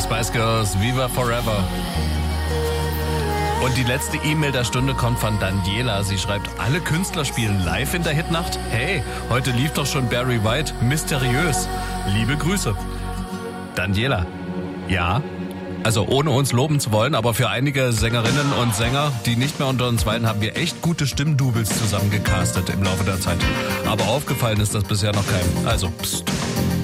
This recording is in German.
Spice Girls, Viva Forever. Und die letzte E-Mail der Stunde kommt von Daniela. Sie schreibt, alle Künstler spielen live in der Hitnacht. Hey, heute lief doch schon Barry White. Mysteriös. Liebe Grüße. Daniela. Ja, also ohne uns loben zu wollen, aber für einige Sängerinnen und Sänger, die nicht mehr unter uns weinen, haben wir echt gute Stimmdoubles zusammengecastet im Laufe der Zeit. Aber aufgefallen ist das bisher noch keinem. Also, pst.